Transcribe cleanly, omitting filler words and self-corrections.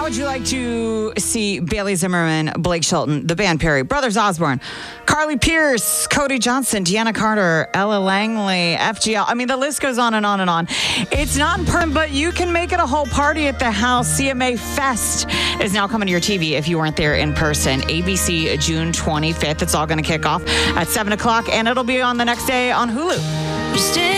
How would you like to see Bailey Zimmerman, Blake Shelton, the band Perry, Brothers Osborne, Carly Pierce, Cody Johnson, Deanna Carter, Ella Langley, FGL? I mean, the list goes on and on and on. It's not in person, but you can make it a whole party at the house. CMA Fest is now coming to your TV if you weren't there in person. ABC, June 25th. It's all going to kick off at 7 o'clock, and it'll be on the next day on Hulu.